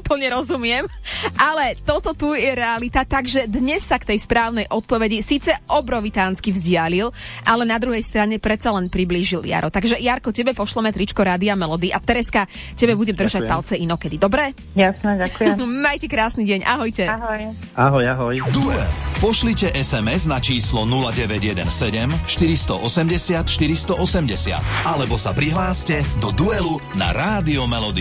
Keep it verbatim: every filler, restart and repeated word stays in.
úplne rozumiem, ale toto tu je realita, takže dnes sa k tej správnej odpovedi síce obrovitánsky vzdialil, ale na druhej strane predsa len priblížil Jaro. Takže Jarko, tebe pošleme tričko Rádia Melody a Tereska, tebe budem držať ďakujem. Palce inokedy, dobre? Jasné, ďakujem. Majte krásny deň, ahojte. Ahoj. Ahoj, ahoj. Duel. Pošlite es em es na číslo nula deväť jeden sedem štyri osem nula štyri osem nula alebo sa prihláste do duelu na Rádio Melody.